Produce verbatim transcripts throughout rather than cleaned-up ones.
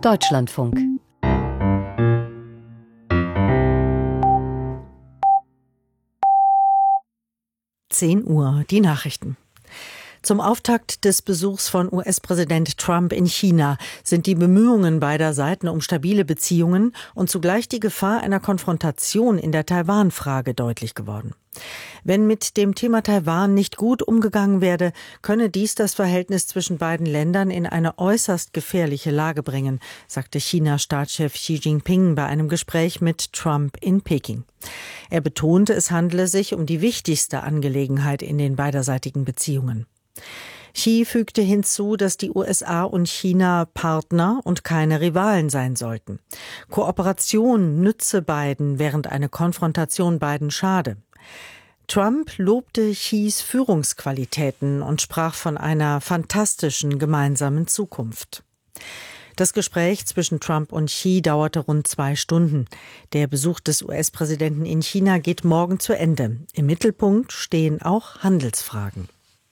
Deutschlandfunk. zehn Uhr, die Nachrichten. Zum Auftakt des Besuchs von U S-Präsident Trump in China sind die Bemühungen beider Seiten um stabile Beziehungen und zugleich die Gefahr einer Konfrontation in der Taiwan-Frage deutlich geworden. Wenn mit dem Thema Taiwan nicht gut umgegangen werde, könne dies das Verhältnis zwischen beiden Ländern in eine äußerst gefährliche Lage bringen, sagte China-Staatschef Xi Jinping bei einem Gespräch mit Trump in Peking. Er betonte, es handele sich um die wichtigste Angelegenheit in den beiderseitigen Beziehungen. Xi fügte hinzu, dass die U S A und China Partner und keine Rivalen sein sollten. Kooperation nütze beiden, während eine Konfrontation beiden schade. Trump lobte Xis Führungsqualitäten und sprach von einer fantastischen gemeinsamen Zukunft. Das Gespräch zwischen Trump und Xi dauerte rund zwei Stunden. Der Besuch des U S-Präsidenten in China geht morgen zu Ende. Im Mittelpunkt stehen auch Handelsfragen.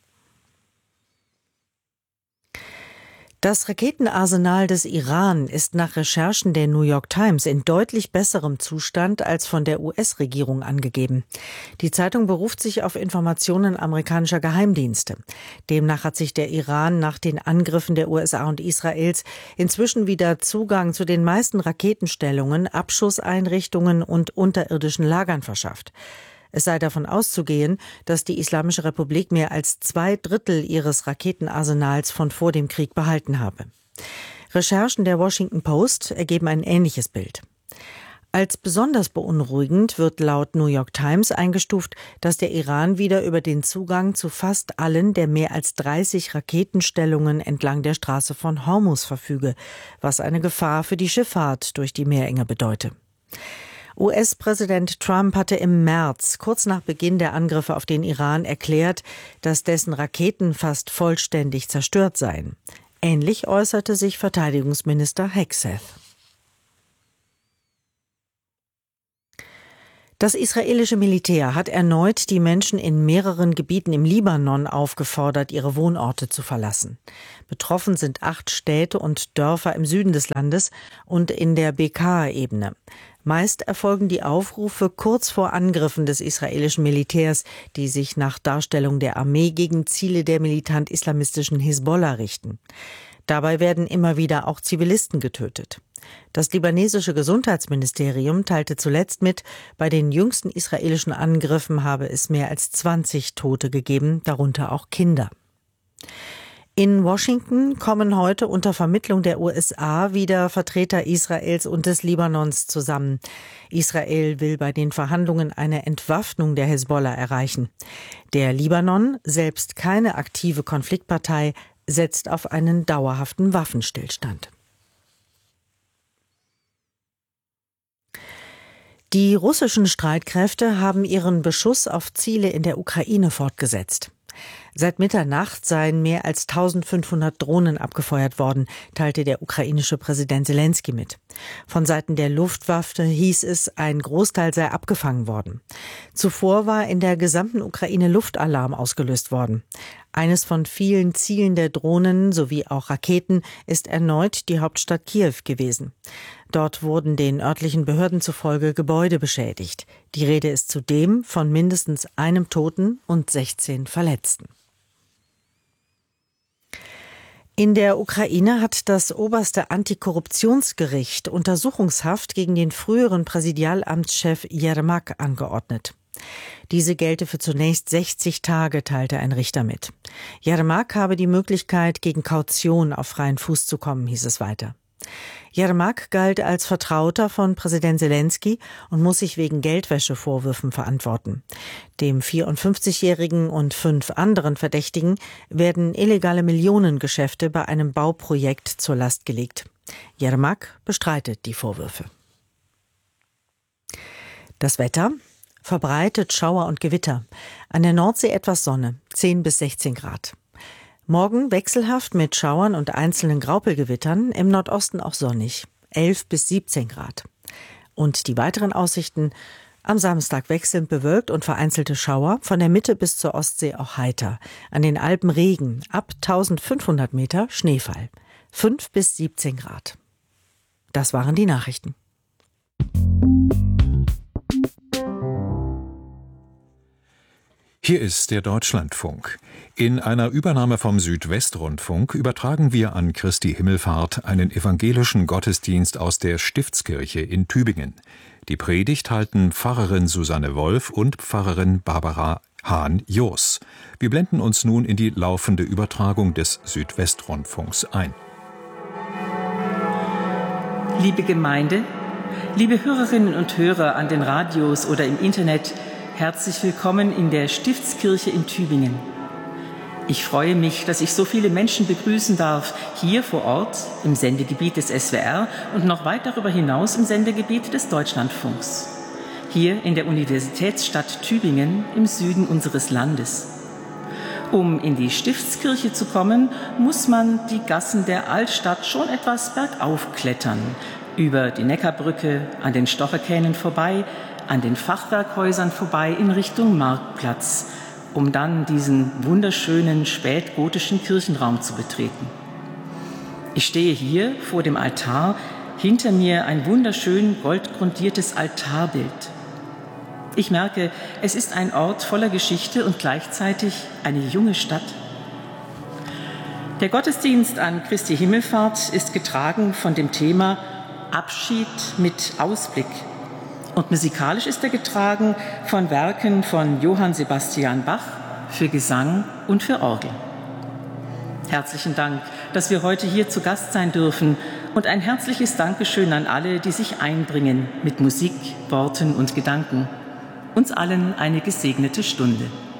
Das Raketenarsenal des Iran ist nach Recherchen der New York Times in deutlich besserem Zustand als von der U S-Regierung angegeben. Die Zeitung beruft sich auf Informationen amerikanischer Geheimdienste. Demnach hat sich der Iran nach den Angriffen der U S A und Israels inzwischen wieder Zugang zu den meisten Raketenstellungen, Abschusseinrichtungen und unterirdischen Lagern verschafft. Es sei davon auszugehen, dass die Islamische Republik mehr als zwei Drittel ihres Raketenarsenals von vor dem Krieg behalten habe. Recherchen der Washington Post ergeben ein ähnliches Bild. Als besonders beunruhigend wird laut New York Times eingestuft, dass der Iran wieder über den Zugang zu fast allen der mehr als dreißig Raketenstellungen entlang der Straße von Hormuz verfüge, was eine Gefahr für die Schifffahrt durch die Meerenge bedeute. U S-Präsident Trump hatte im März, kurz nach Beginn der Angriffe auf den Iran, erklärt, dass dessen Raketen fast vollständig zerstört seien. Ähnlich äußerte sich Verteidigungsminister Hegseth. Das israelische Militär hat erneut die Menschen in mehreren Gebieten im Libanon aufgefordert, ihre Wohnorte zu verlassen. Betroffen sind acht Städte und Dörfer im Süden des Landes und in der Bekaa-Ebene. Meist erfolgen die Aufrufe kurz vor Angriffen des israelischen Militärs, die sich nach Darstellung der Armee gegen Ziele der militant-islamistischen Hisbollah richten. Dabei werden immer wieder auch Zivilisten getötet. Das libanesische Gesundheitsministerium teilte zuletzt mit, bei den jüngsten israelischen Angriffen habe es mehr als zwanzig Tote gegeben, darunter auch Kinder. In Washington kommen heute unter Vermittlung der U S A wieder Vertreter Israels und des Libanons zusammen. Israel will bei den Verhandlungen eine Entwaffnung der Hisbollah erreichen. Der Libanon, selbst keine aktive Konfliktpartei, setzt auf einen dauerhaften Waffenstillstand. Die russischen Streitkräfte haben ihren Beschuss auf Ziele in der Ukraine fortgesetzt. Seit Mitternacht seien mehr als eintausendfünfhundert Drohnen abgefeuert worden, teilte der ukrainische Präsident Selenskyj mit. Von Seiten der Luftwaffe hieß es, ein Großteil sei abgefangen worden. Zuvor war in der gesamten Ukraine Luftalarm ausgelöst worden. Eines von vielen Zielen der Drohnen sowie auch Raketen ist erneut die Hauptstadt Kiew gewesen. Dort wurden den örtlichen Behörden zufolge Gebäude beschädigt. Die Rede ist zudem von mindestens einem Toten und sechzehn Verletzten. In der Ukraine hat das oberste Antikorruptionsgericht Untersuchungshaft gegen den früheren Präsidialamtschef Jermak angeordnet. Diese gelte für zunächst sechzig Tage, teilte ein Richter mit. Jermak habe die Möglichkeit, gegen Kaution auf freien Fuß zu kommen, hieß es weiter. Jermak galt als Vertrauter von Präsident Selenskyj und muss sich wegen Geldwäschevorwürfen verantworten. Dem vierundfünfzigjährigen und fünf anderen Verdächtigen werden illegale Millionengeschäfte bei einem Bauprojekt zur Last gelegt. Jermak bestreitet die Vorwürfe. Das Wetter: verbreitet Schauer und Gewitter. An der Nordsee etwas Sonne, zehn bis sechzehn Grad. Morgen wechselhaft mit Schauern und einzelnen Graupelgewittern, im Nordosten auch sonnig, elf bis siebzehn Grad. Und die weiteren Aussichten: am Samstag wechselnd bewölkt und vereinzelte Schauer, von der Mitte bis zur Ostsee auch heiter. An den Alpen Regen, ab eintausendfünfhundert Meter Schneefall, fünf bis siebzehn Grad. Das waren die Nachrichten. Hier ist der Deutschlandfunk. In einer Übernahme vom Südwestrundfunk übertragen wir an Christi Himmelfahrt einen evangelischen Gottesdienst aus der Stiftskirche in Tübingen. Die Predigt halten Pfarrerin Susanne Wolf und Pfarrerin Barbara Hahn-Joos. Wir blenden uns nun in die laufende Übertragung des Südwestrundfunks ein. Liebe Gemeinde, liebe Hörerinnen und Hörer an den Radios oder im Internet, herzlich willkommen in der Stiftskirche in Tübingen. Ich freue mich, dass ich so viele Menschen begrüßen darf, hier vor Ort im Sendegebiet des S W R und noch weit darüber hinaus im Sendegebiet des Deutschlandfunks. Hier in der Universitätsstadt Tübingen im Süden unseres Landes. Um in die Stiftskirche zu kommen, muss man die Gassen der Altstadt schon etwas bergauf klettern, über die Neckarbrücke, an den Stocherkähnen vorbei, an den Fachwerkhäusern vorbei in Richtung Marktplatz, um dann diesen wunderschönen spätgotischen Kirchenraum zu betreten. Ich stehe hier vor dem Altar, hinter mir ein wunderschön goldgrundiertes Altarbild. Ich merke, es ist ein Ort voller Geschichte und gleichzeitig eine junge Stadt. Der Gottesdienst an Christi Himmelfahrt ist getragen von dem Thema Abschied mit Ausblick. Und musikalisch ist er getragen von Werken von Johann Sebastian Bach für Gesang und für Orgel. Herzlichen Dank, dass wir heute hier zu Gast sein dürfen und ein herzliches Dankeschön an alle, die sich einbringen mit Musik, Worten und Gedanken. Uns allen eine gesegnete Stunde.